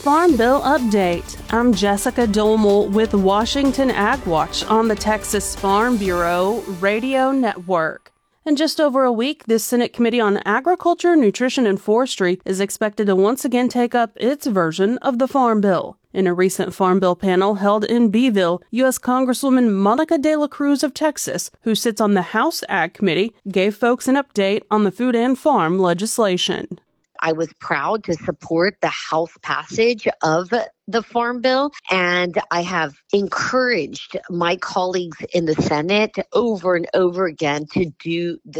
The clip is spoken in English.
Farm Bill Update. I'm Jessica Dolmel with Washington Ag Watch on the Texas Farm Bureau Radio Network. In just over a week, the Senate Committee on Agriculture, Nutrition, and Forestry is expected to once again take up its version of the Farm Bill. In a recent Farm Bill panel held in Beeville, U.S. Congresswoman Monica De La Cruz of Texas, who sits on the House Ag Committee, gave folks an update on the food and farm legislation. I was proud to support the House passage of the Farm Bill, and I have encouraged my colleagues in the Senate over and over again to do the